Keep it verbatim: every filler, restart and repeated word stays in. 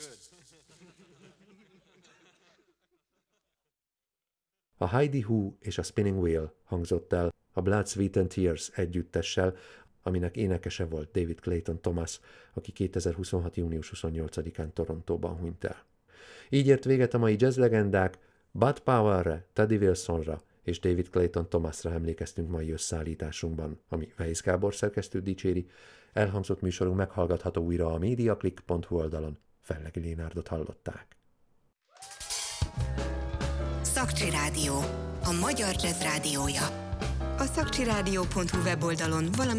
A Heidi Who és a Spinning Wheel hangzott el a Blood, Sweat and Tears együttessel, aminek énekese volt David Clayton Thomas, aki kétezer-huszonhat. június huszonnyolcadikán Torontóban hunyt el. Így ért véget a mai jazz legendák, Bud Powellre, Teddy Wilsonra és David Clayton Thomasra emlékeztünk mai összeállításunkban, ami Weisz Gábor szerkesztő dicséri. Elhangzott műsorunk meghallgatható újra a mediaclick pont hu oldalon. Fellegi Lénárdot hallották. Szakcsi Rádió, a magyar jazz rádiója. A szakcsirádió pont hu weboldalon valamint